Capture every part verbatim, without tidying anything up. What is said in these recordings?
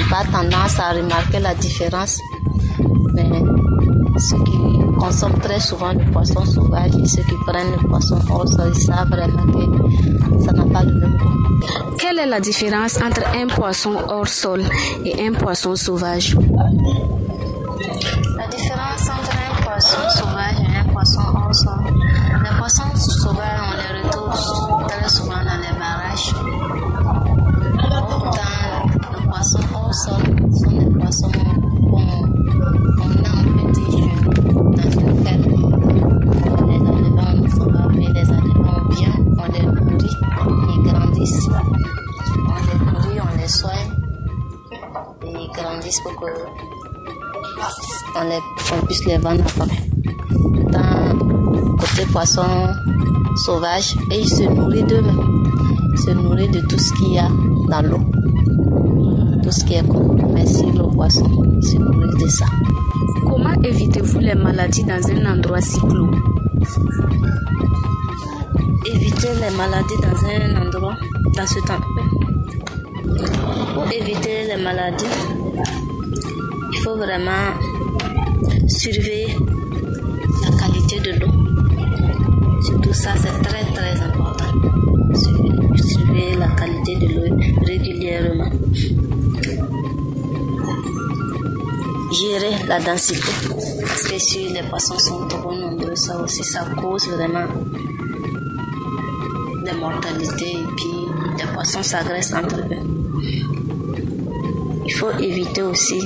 pas tendance à remarquer la différence. Mais ceux qui consomment très souvent le poisson sauvage et ceux qui prennent le poisson hors sol, ils savent vraiment que ça n'a pas le même goût. Quelle est la différence entre un poisson hors sol et un poisson sauvage? La différence entre un poisson sauvage et un poisson hors sol. Les poissons sauvages, on les retrouve très souvent dans les barrages. Pourtant, les poissons hors sol sont des poissons qu'on on a en petit jeu dans une ferme. On les élève, on s'en va et les élève bien, on les nourrit, ils grandissent. On les nourrit, on les soigne et ils grandissent pour que on, les, on puisse les vendre après. Dans côté poisson sauvage, et ils se nourrissent d'eux-mêmes. Ils se nourrissent de tout ce qu'il y a dans l'eau. Tout ce qui est comestible au poisson, ils se nourrissent de ça. Comment évitez-vous les maladies dans un endroit si clos? Éviter les maladies dans un endroit, dans ce temps. Pour éviter les maladies, il faut vraiment surveiller la qualité de l'eau. Surtout ça, c'est très très important. Surveiller la qualité de l'eau régulièrement. Gérer la densité. Parce que si les poissons sont trop nombreux, ça aussi, ça cause vraiment des mortalités et puis les poissons s'agressent entre eux. Il faut éviter aussi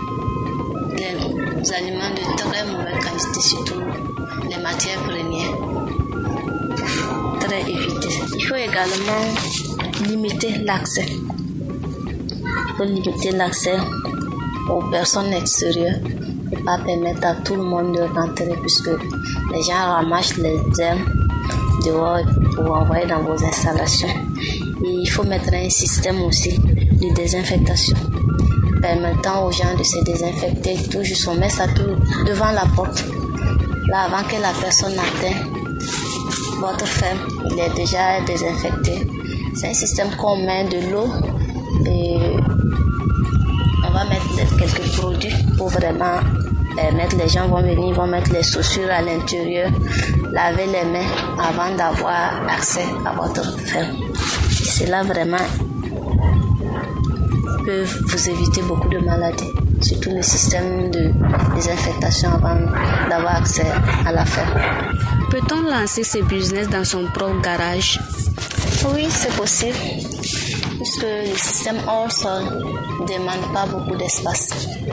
les aliments de très mauvaise qualité, surtout les matières premières. Il faut très éviter. Il faut également limiter l'accès. Il faut limiter l'accès aux personnes extérieures et pas permettre à tout le monde de rentrer puisque les gens ramassent les herbes dehors pour envoyer dans vos installations. Et il faut mettre un système aussi de désinfectation permettant aux gens de se désinfecter tout juste. On met ça tout devant la porte. Là, avant que la personne n'atteigne votre ferme, il est déjà désinfecté. C'est un système qu'on met de l'eau et on va mettre quelques produits pour vraiment permettre, les gens vont venir, ils vont mettre les chaussures à l'intérieur, laver les mains avant d'avoir accès à votre ferme. Et cela vraiment peut vous éviter beaucoup de maladies, surtout le système de désinfectation avant d'avoir accès à la ferme. Peut-on lancer ce business dans son propre garage? Oui, c'est possible, puisque le système hors sol ne demande pas beaucoup d'espace.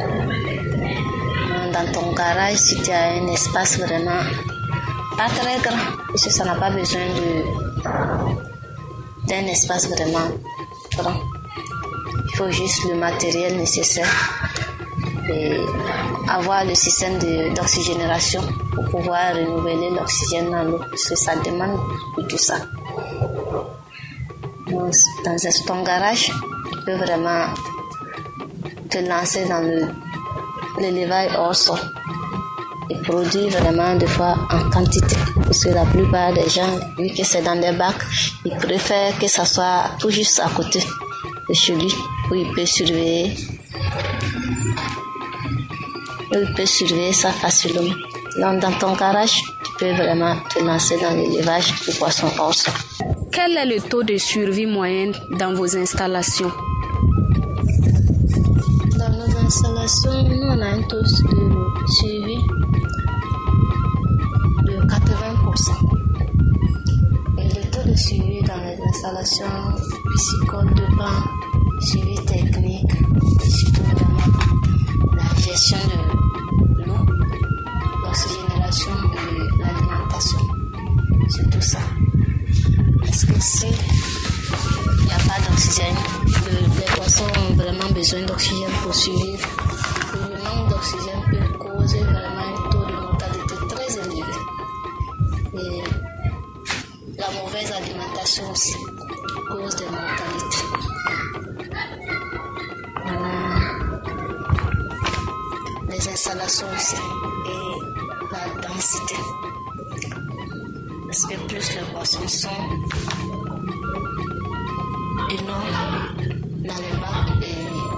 Dans ton garage, si tu as un espace vraiment pas très grand, puisque ça n'a pas besoin de, d'un espace vraiment grand. Il faut juste le matériel nécessaire et avoir le système de, d'oxygénation pour pouvoir renouveler l'oxygène dans l'eau, parce que ça demande de tout ça. Dans ton garage, tu peux vraiment te lancer dans le, l'élevage hors sol et produire vraiment des fois en quantité. Parce que la plupart des gens, vu que c'est dans des bacs, ils préfèrent que ça soit tout juste à côté de chez lui, où il peut surveiller, où il peut surveiller ça facilement. Donc dans ton garage, tu peux vraiment te lancer dans l'élevage de poissons hors sol. Quel est le taux de survie moyen dans vos installations? Dans nos installations, nous on a un taux de survie de quatre-vingts pour cent. Et le taux de survie dans les installations piscicoles dépend du suivi technique, surtout vraiment la gestion de l'eau, l'oxygénation de l'alimentation. C'est tout ça. Parce que si il n'y a pas d'oxygène, les poissons ont vraiment besoin d'oxygène pour survivre. Et le manque d'oxygène peut causer vraiment un taux de mortalité très élevé. Et la mauvaise alimentation aussi cause des mortalités. Voilà. Les installations aussi et la densité. Parce que plus les poissons sont énormes dans les bacs,